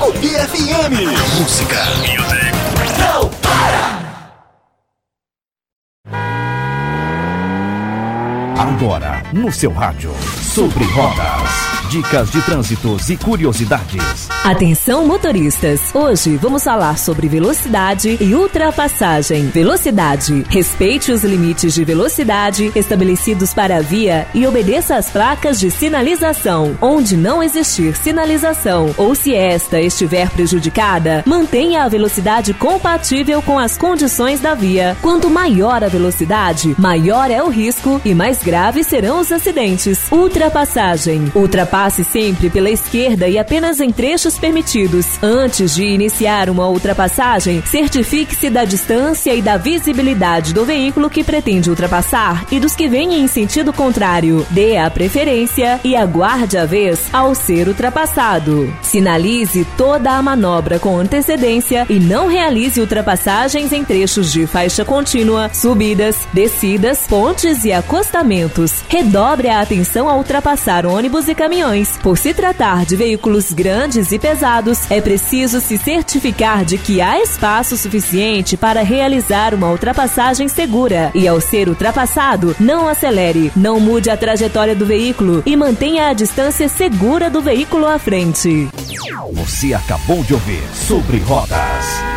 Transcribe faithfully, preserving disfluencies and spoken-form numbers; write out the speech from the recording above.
Tupi F M. Música e o tempo não para. Agora, no seu rádio, Sobre Rodas. Dicas de trânsitos e curiosidades. Atenção, motoristas! Hoje vamos falar sobre velocidade e ultrapassagem. Velocidade. Respeite os limites de velocidade estabelecidos para a via e obedeça às placas de sinalização. Onde não existir sinalização ou se esta estiver prejudicada, mantenha a velocidade compatível com as condições da via. Quanto maior a velocidade, maior é o risco e mais graves serão os acidentes. Ultrapassagem. Ultrapassagem Passe sempre pela esquerda e apenas em trechos permitidos. Antes de iniciar uma ultrapassagem, certifique-se da distância e da visibilidade do veículo que pretende ultrapassar e dos que vêm em sentido contrário. Dê a preferência e aguarde a vez ao ser ultrapassado. Sinalize toda a manobra com antecedência e não realize ultrapassagens em trechos de faixa contínua, subidas, descidas, pontes e acostamentos. Redobre a atenção ao ultrapassar ônibus e caminhões. Por se tratar de veículos grandes e pesados, é preciso se certificar de que há espaço suficiente para realizar uma ultrapassagem segura. E ao ser ultrapassado, não acelere, não mude a trajetória do veículo e mantenha a distância segura do veículo à frente. Você acabou de ouvir Sobre Rodas.